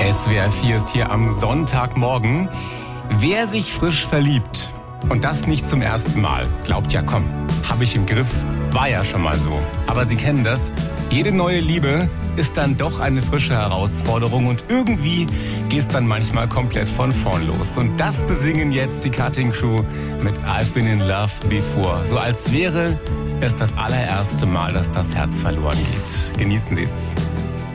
SWR 4 ist hier am Sonntagmorgen. Wer sich frisch verliebt und das nicht zum ersten Mal, glaubt ja, komm, habe ich im Griff, war ja schon mal so. Aber Sie kennen das, jede neue Liebe ist dann doch eine frische Herausforderung und irgendwie geht es dann manchmal komplett von vorn los. Und das besingen jetzt die Cutting Crew mit I've Been in Love Before. So als wäre es das allererste Mal, dass das Herz verloren geht. Genießen Sie es.